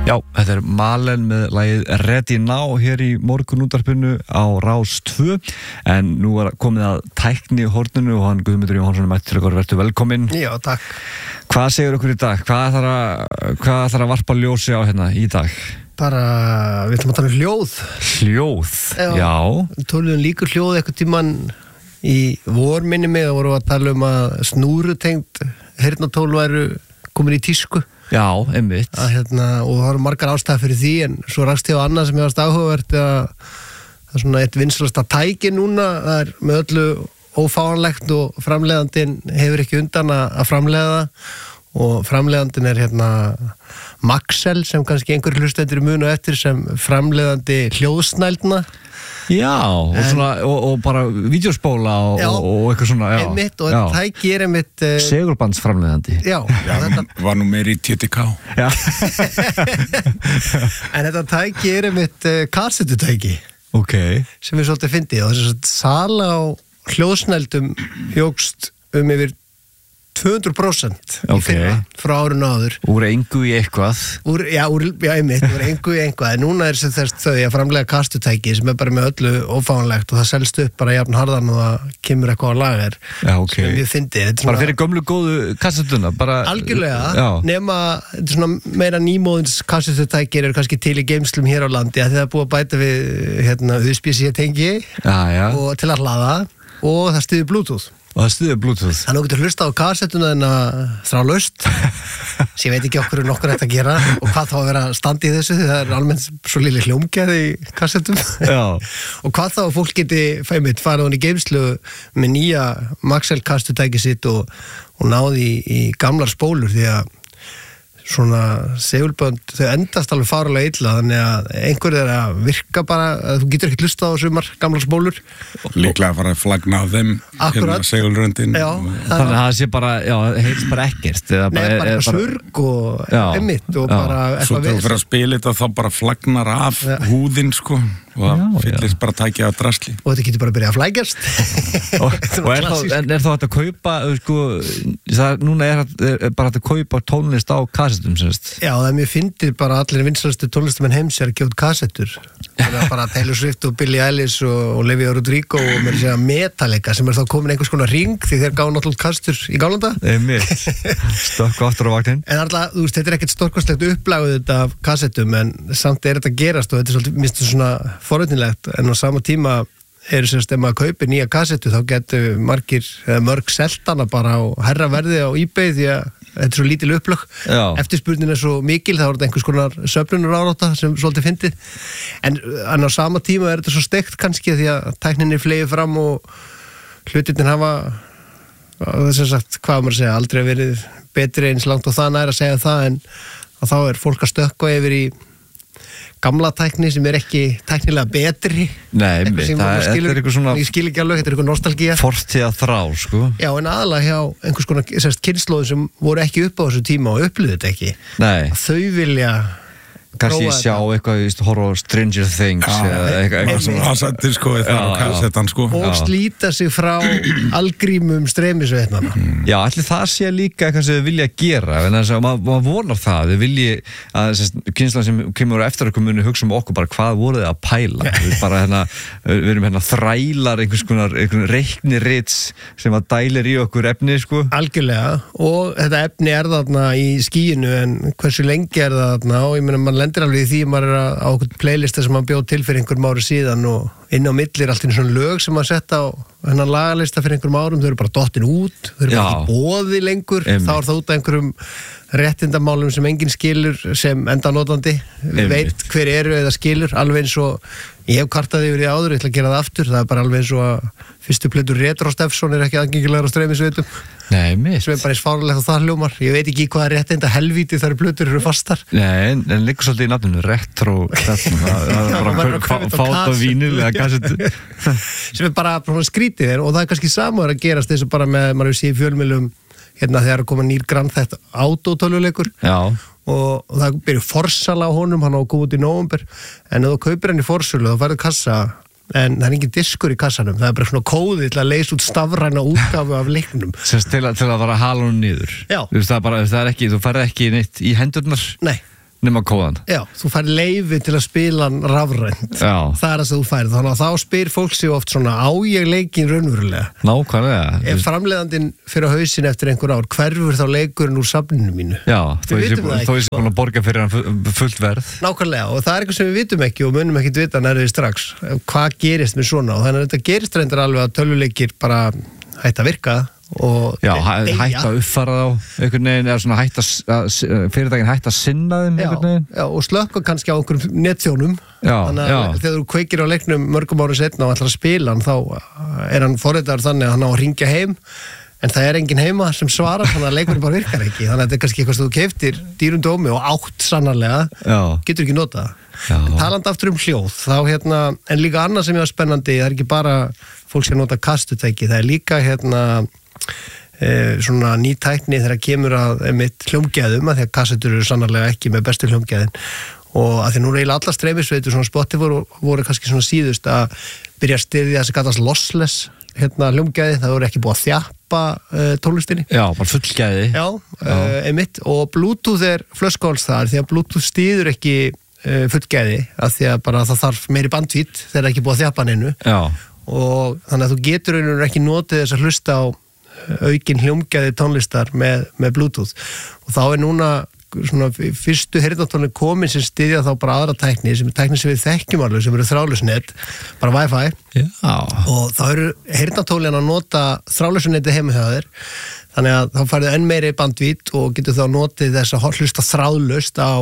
Já, þetta Malen með lagið Ready Now hér í morgunútvarpinu á Rás 2 en nú komið að tækni horninu og hann Guðmundur Jóhannsson mættur ykkur, verður velkominn. Já, takk. Hvað segir okkur í dag? Hvað þarf að varpa ljósi á hérna í dag? Bara, við ætlum að tala hljóð. Hljóð? Já. Töluðum líkur hljóð eitthvað tímann í vorminni mig og vorum að tala að snúrutengt heyrnartól væru komin í tísku. Já, einmitt. Og það eru margar ástæður fyrir því en svo rakst ég á annað sem ég varst áhugavert að það er svona eitt vinsalasta tæki núna, það með öllu ófáanlegt og framleiðandinn hefur ekki undan að framleiða það og framleiðandinn Maxell sem kannski einhver hlustendur munu eftir sem framleiðandi hljóðsnældna. Já, og bara vídeospóla og eitthvað svona. Já, einmitt, og þetta tæki einmitt segulbandsframleiðandi. Já, þetta var nú meiri í TTK. Já. En þetta tæki einmitt kassettutæki. Ok. Sem við svolítið fyndið og þess að sala á hljóðsnældum jógst yfir 200% í fyrra frá árun áður. Úr engu í eitthvað. Einmitt, úr engu í eitthvað. En núna sem þess þau að framlega kastutæki sem bara með öllu ófáanlegt og það selst upp bara jafn harðan og það kemur eitthvað á lager. Já, ok. Sem ég fyndi. Bara fyrir gömlu góðu kassetuna? Algjörlega, nema þetta er svona meira nýmóðins kastutæki eru kannski til í geymslum hér á landi að það er búið að bæta við USB-C-tengi og til að hlaða og það styður Bluetooth. Og það styður Bluetooth. Þannig að þú getur hlusta á kassettuna þenn að þrálaust sem ég veit ekki okkur nokkur hægt að gera og hvað þá að vera standi í þessu því það er almennt svo lili hljómgæði í kassettum. Já. Og hvað þá að fólk geti farið hún í geymslu með nýja Maxell kastutæki sitt og náði í gamlar spólur því að svona segulbönd, þau endast alveg fárulega illa, þannig að einhver er að virka bara, að þú getur ekkert hlustað á sumar gamlar spólur. Líklega að fara að flagna á þeim hérna segulröndin. Já. Þannig að það sé bara, heilst bara ekkert. Nei, bara eitthvað surg og einmitt og bara eitthvað svo þú fyrir að spila þetta þá bara flagnar af húðin sko og það fyllist bara tækja á drasli. Og þetta getur bara að byrja að flækjast. Og er þá hægt að kaupa, sko, núna er bara hægt að kaupa tónlist á kassettum, semst? Já, það er mjög fyndið bara allir vinsælustu tónlistamenn heims er að gefa út kassettur. Það er bara Taylor Swift og Billie Eilish og Olivia Rodrigo og með þess að Metallica sem er þá komin einhvers konar ring því þeir gáðu náttúrulega kastur í gálanda. Stökku aftur á vagnin. En alltaf, þú veist, þetta er ekkert stórkostlegt upplæguð þetta af kassettum en samt er þetta að gerast og þetta er svolítið minnst svona forvitnilegt en á sama tíma eru semst ef maður kaupir nýja kassettu þá getur mörg seltana bara á herra verði á eBay því að þetta er svo lítil upplögg. Eftirspurnin er svo mikil þá er þetta einhvers konar söfnunar árátta sem svolítið fyndið en á sama tíma er þetta svo steikt kannski því að tækninni fleið fram og hlutirnir hafa þess að sagt, hvað maður segja, aldrei verið betri eins langt og það nær að segja það en þá er fólk að stökkva yfir í gamla tækni sem er ekki tæknilega betri. Nei, það er eitthvað svona ég skil ekki alveg, þetta er eitthvað nostalgía fortíða þrá, sko. Já, en aðalega hjá einhvers konar kynslóðum sem voru ekki upp á þessu tíma og upplifðu þetta ekki. Nei. Þau vilja kannski sjá eitthvað, horfa á Stranger Things eða eitthvað svona aðsættir sko og slíta sig frá algrímum streymisveitnana. Já, allir það sé líka eitthvað sem þau vilja gera en þess að maður vonar það þau vilji að kynslan sem kemur eftir okkur muni hugsa okkur bara hvað voru þið að pæla við erum þrælar einhvers konar reiknirits sem að dælir í okkur efni sko. Algjörlega og þetta efni er þarna í skíinu en hversu lengi er það þarna og ég meina mann lendir alveg í því maður er á okkur playlista sem maður bjóð til fyrir einhverjum ári síðan og inn á milli er allt í svona lög sem maður setta á hennan lagalista fyrir einhverjum árum, þau eru bara dottin út, þau eru bara ekki boði lengur, þá er það út af einhverjum réttindamálum sem enginn skilur sem endanotandi, veit hver eru eða skilur, alveg eins og ég hef kartaði yfir því áður, ég ætla að gera það aftur það er bara alveg eins og að fyrstu plötur Retro Steffson er ekki aðgengilegar á streymisveitum. Nei, mitt. Sem er bara eins fárlegt og það hljómar. Ég veit ekki hvaða réttinda helvíti þar plötur eru fastar. Nei, en liggur svolítið í nafninu Retro Steffson. Það er bara fát á vínil eða kassetu. Sem er bara skrítið og það er kannski samar að gerast eins og bara með, maður sé í fjölmiðlum hérna þegar koma nýr Grand Theft Auto töluleikur. Já. Og það byrju forsala á honum, hann á að koma út í nóvember en ef þú kaupir hann í forsölu þá færðu kassa en það er engin diskur í kassanum það er bara svona kóði til að leysa út stafræna útgáfu af leiknum til að fara að hala honum niður. Já. Það er ekki, þú færði ekki neitt í hendurnar. Nei. nema kóðan. Já, þú fær leyfi til að spila hann rafrænt. Já. Það það sem þú færð. Þannig að þá spyr fólk sig oft svona, á ég leikinn raunverulega? Nákvæmlega. Ef framleiðandinn fyrir hausinn eftir einhver ár, hverfur þá leikurinn úr safninu mínu? Já, þó Við ég vitum það sé búin að borga fyrir hann fullt verð. Nákvæmlega, og það eitthvað sem við vitum ekki og munum ekkit vita nærið strax. Hvað gerist með svona? Og þannig að þetta gerist reyndar alveg að tölvuleikir bara hætta að virka og Já, hætta að uppfara þá einhvern veginn, eða svona fyrirtækin hætta að sinna þeim einhvern veginn. Já, og slökka kannski á einhverjum netþjónum. Já, þannig að þegar þú kveikir á leiknum mörgum árum setna og ætlar að spila hann, þá er hann forritaður þannig að hann á að hringja heim, en það er enginn heima sem svarar, þannig að leikurinn bara virkar ekki. Þannig að þetta er kannski eitthvað sem þú keyptir dýrum dómi og átt sannarlega, getur ekki notað. Talandi aftur hljóð, þá en líka annað sem er spennandi, það er ekki bara fólk sem nota kastutæki, það er líka svona ný tækni þegar kemur að hljómgæðum, að því að kassetur eru sannarlega ekki með bestu hljómgæðin, og að því nú er eiginlega allar streymisveitur svona Spotify voru kannski svona síðust að byrja að styðja þessi kallast lossless hljómgæði, það voru ekki búið að þjappa tónlistinni. Já, bara fullgæði. Já, og Bluetooth er flöskuháls þar, því að Bluetooth styður ekki fullgæði, að því að bara það þarf meiri bandvít þegar ekki búið að þjappa neinu. Já. Og þannig að þú getur einhvern ekki notið þess að hlusta á aukin hljómgæði tónlistar með Bluetooth, og þá er núna svona fyrstu heyrnartólin komin sem styðja þá bara aðra tækni sem er tækni sem við þekkjum alveg, sem eru þráðlausnet, bara Wi-Fi. Já. Og þá eru heyrnartólin að nota þráðlausneti heima hjá þér, þannig að þá færðu enn meiri bandvít og getur þá notið þess að hlusta þráðlaust á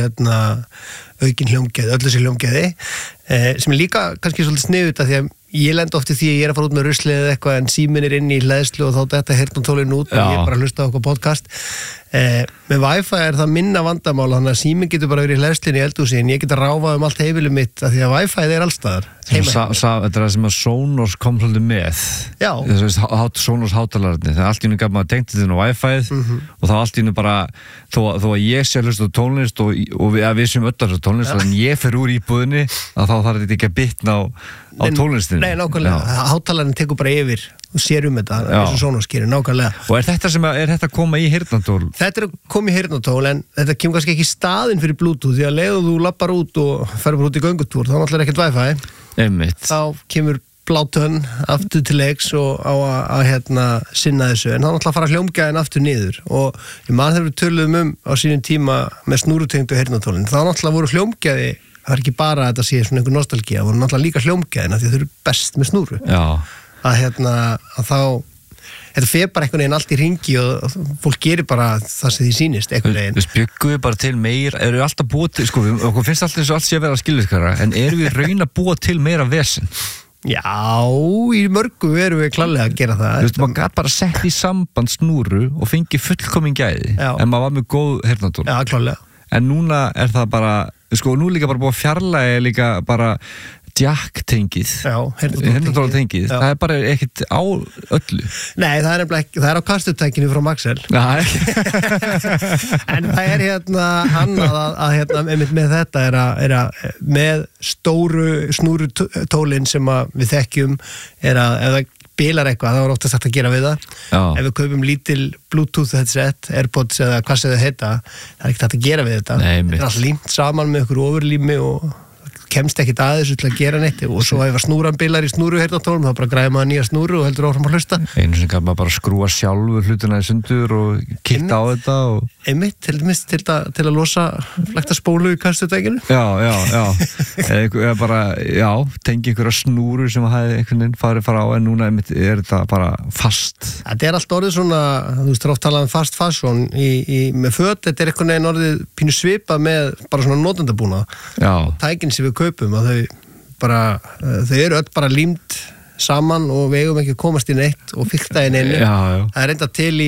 aukin hljómgæði, öll þessi hljómgæði, sem er líka kannski svolítið sniðut, að því að ég lenda ofti því að ég er að fara út með ruslið eða eitthvað, en síminn er inn í hleðslu og þá þetta heyrnartólin út og ég bara hlusta á okkur podcast. Með Wi-Fi er það minna vandamál, þannig að síminn getur bara verið í hleðslunni í eldhúsi, en ég get að ráfa allt heimilið mitt, af því að Wi-Fi er allstaðar. Þetta er það sem að Sonos kom svolítið með. Já. Sonos hátalararnir, það er allt í einu gaf maður tengt þetta á Wi-Fi-ið og þá allt í einu bara, þó að ég sé að hlusta á tónlist og við séum öll að tónlist, en ég fer úr íbúðinni að þá þarf þetta ekki að bitna á tónlistinni. Nei, nákvæmlega, hátalarinn tekur bara yfir og sér þetta, eins og Sonos gerir, nákvæmlega. Og er þetta koma í heyrnartól? Þetta er koma í heyrnartól, en þetta kemur kannski ekki í staðinn fyrir Bluetooth, því að leiðu þú lappar út og ferur bara út í göngutúr, þá náttúrulega ekkert Wi-Fi. Einmitt. Þá kemur blátönn aftur til leiks og á að sinna þessu, en þá náttúrulega fara hljómgæðin aftur niður, og ég man þegar við töluðum á sínum tíma með snúrutengdu heyrnartólin, þá náttúrulega voru hljómgæði, það er ekki bara að þetta sé svona einhver nostalgía, það voru náttúrulega líka hljómgæðina því að þau eru best með snúru. Já. Að þá þetta fer bara einhvern veginn allt í hringi og fólk gerir bara það sem því sýnist einhvern veginn. Við byggum við bara til meira, eru við alltaf búið til, sko, okkur finnst alltaf eins og allt sé að vera skilvirkara, en eru við raun að búa til meira vesen? Já, í mörgu erum við klárlega að gera það. Þú veist, maður gæti bara sett í samband snúru og fengi fullkomin gæði, en maður var með góð heyrnartól. Já, klárlega. En núna er það bara, sko, nú líka bara búið að fjarlæga líka bara jack-tengið, heyrnartólatengið, það er bara ekkert á öllu. Nei, það er nefnilega ekki, það er á kastutækinu frá Maxell. Nei. En það er annað að með þetta er að með stóru snúrutólin sem við þekkjum, er að ef það bilar eitthvað, það var oftast hægt að gera við það. Já. Ef við kaupum lítil Bluetooth headset, Airpods eða hvað sem þau heita, það er ekkert hægt að gera við þetta. Nei, þetta er allt límt saman með ykkur ofurlími og kemst ekkit að þessu til að gera neitt, og svo ef snúran bilar í snúru heyrnartólum, þá bara græði maður nýja snúru og heldur áfram að hlusta. Einu sem kann maður bara skrúa sjálfur hlutina í sundur og kitta á þetta og... Einmitt, til að losa flækta spólu í kastutækinu. Já. Eða bara, tengi einhverja snúru sem það hefði einhvern veginn fara á, en núna einmitt er þetta bara fast. Þetta er allt orðið svona, þú veist, oft talað um fast fashion með föt, þetta er einhvern veginn orðið pínu svipa með bara svona notendabúna. Já. Tækin sem við kaupum, að þau eru öll bara límt saman og við eigum ekki að komast í neitt og fikta í neinu. Það er enda til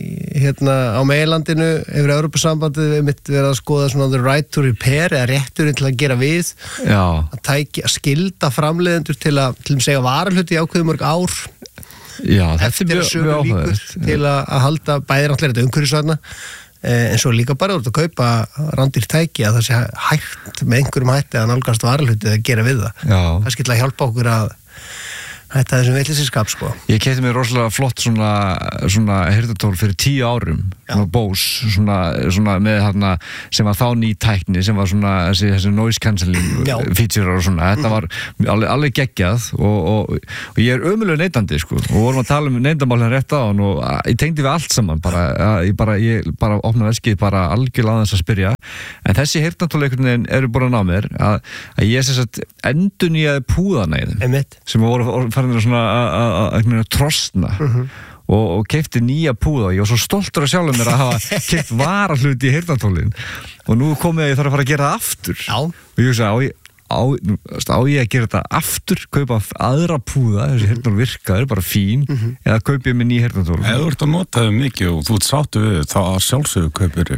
á meilandinu yfir Evrópusambandið við mitt verið að skoða svona the right to repair eða rétturinn til að gera við. Að skylda framleiðendur til að segja varahluti í ákveðum mörg ár. Já, þetta eftir að sömu líkur til að halda bæði náttúrulega þetta umhverfisvænna, en svo líka bara að kaupa rándýrt tæki, að það sé hægt með einhverjum hætti að nálgast varahluti að gera við það. Það skilja að hjálpa okkur að Þetta þessum vitleysisskap sko. Ég keypti mér rosalega flott svona heyrnartól fyrir 10 árum, svona Bose, svona með þarna sem var þá ný tækni, sem var svona þessi noise cancelling feature og svona. Þetta var alveg geggjað og ég ömurlegur neytandi sko, og vorum að tala neyndamál rétt á hann og ég tengdi við allt saman ég bara opna veskið bara algjörlega aðeins að spyrja, en þessi heyrnartól einhvern veginn eru búin að ná mér að ég sem sagt endurnýjaði púðana í þeim sem voru farin að trosna og keypti nýja púða og ég var svo stoltur af sjálfum mér að hafa keypt varahluti í heyrnartólin og nú komið að ég þarf að fara að gera það aftur og ég hugsa á ég að gera þetta aftur, kaupa aðra púða, þessi heyrnartól virka, það er bara fín eða kaupi ég með ný heyrnartól. Ef þú ert að nota þau mikið og þú ert sáttu við þá að sjálfsögðu kaupir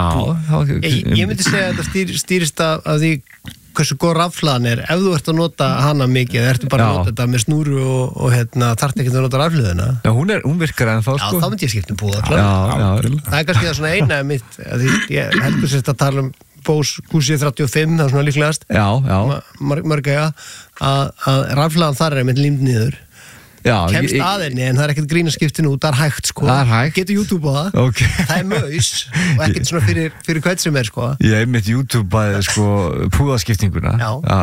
ég myndi segja að þetta stýrist af því hversu góð rafhlaðan er. Ef þú ert að nota hana mikið, ertu bara að nota þetta með snúru og þarft ekki að nota rafhlaðina. Já, hún virkar ennþá sko. Já, þá myndi ég skipta púða. Það er kannski það svona eina mitt, ég heldur sérst að tala Bose QC35, það er svona líklegast. Mörg að rafhlaðan þar er með límd niður. Kemst aðeinni en það er ekkert grínaskiptin út, það er hægt sko. Það er hægt. Getur YouTube á það. Það er maus og ekkert svona fyrir hvern sem er sko. Ég hef mitt YouTube-bæði sko púðaskiptinguna.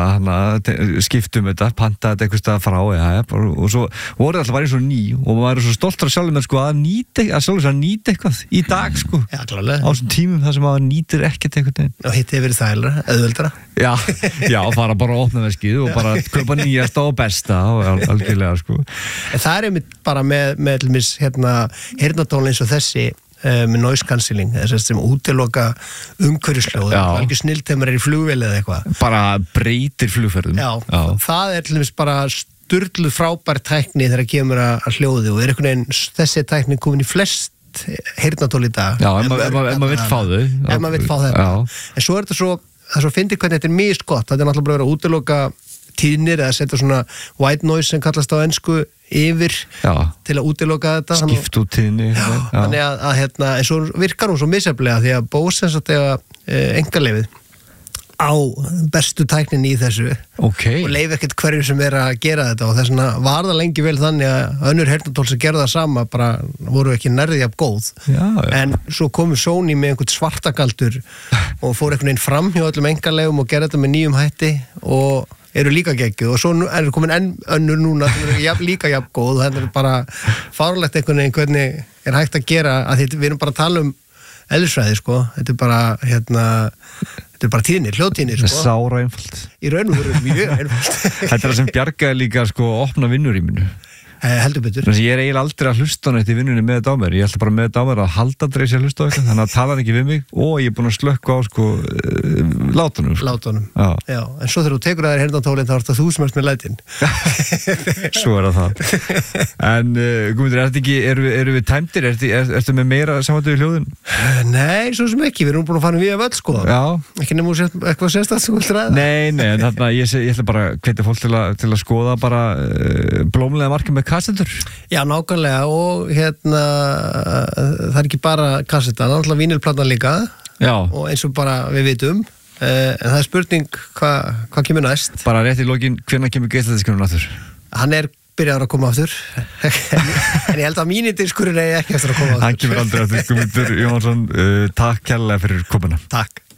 Skiptum þetta, panta þetta eitthvað stað frá og svo voru alltaf bara eins og ný og maður er svo stoltur af sjálfum sko að nýta eitthvað í dag sko. Já, klálega. Á þessum tímum þar sem maður nýtir ekkert eitthvað. Og hitt hefur verið þægilega, auðveldara. Já, fara bara að opna veskið og bara kaupa nýjasta og besta og algjörlega sko. En það er einmitt bara með heyrnartólin eins og þessi með noise cancelling, þess sem útiloka umhverfisljóð, algjör snill þegar maður er í flugvél eða eitthvað. Bara breytir flugferðum. Það er til dæmis bara sturluð frábær tækni þegar kemur að hljóði og er einhvern veginn þessi tækni komin í flest heyrnartól í dag. Já, ef maður vill fá þau. Ef maður vill fá þetta. En svo er þetta svo fyndið hvernig þetta er misgott, þetta er náttúrulega bara að útiloka tíðnir eða setja svona white noise sem kallast á ensku yfir til að útiloka þetta. Skipt út tíðni. Þannig að en svo virkar hún svo misjafnlega því að Bose sem sagt engaleyfið á bestu tæknin í þessu og leif ekkert hverju sem er að gera þetta og þess vegna var það lengi vel þannig að önnur heyrnartól sem gerðu það sama bara voru ekki nærði jafn góð. En svo komu Sony með einhvern svartagaldur og fór einhvern veginn fram hjá öllum engalegum og gerði þetta með nýjum hætti og eru líka geggjuð og svo er komin önnur núna sem eru líka jafn góð. Það er bara fárlegt einhvern veginn hvernig er hægt að gera að við erum bara að tala um eðlisfræði sko. Þetta er bara tíðnir, hljóðtíðnir sko. Sára einfalt. Í raun og veru mjög einfalt. Þetta er það sem bjargaði líka sko að opna vinnurýminu. Heldur betur. Ég er eiginlega aldrei að hlusta á neitt í vinnunni með þetta á mér. Ég ætla bara með þetta á mér að halda aldrei sér að hlusta á eitthvað, þannig að tala hann ekki við mig og ég er búin að slökka á sko látunum. Látunum. Já. En svo þegar þú tekur að þér heyrnartólin þá er þetta þú sem erst með lætin. Svo er það. En Guðmundur, eru við tæmdir? Ertu með meira samvættu í hljóðin? Nei, svo sem ekki. Við erum búin að fara við af öll sko. Já. Ekki nema eitthvað sérstætt sem þú vilt ræða. Nei, en þarna ég ætla bara að hvetja fólk til að skoða bara blómlega markið með kassettur. Já, nákvæmlega og það er ekki bara kassetta, náttúrulega vínilplatan líka. Já. Og eins og bara við vitum en það er spurning hvað kemur næst. Bara rétt í lokin, hvenær kemur geisladiskurinn aftur? Hann er byrjaður að koma aftur en ég held að mínidiskurinn er ekki eftir að koma aftur. Hann kemur aldrei aftur. Guðmundur Jóhannsson, takk kærlega fyrir komuna. Takk.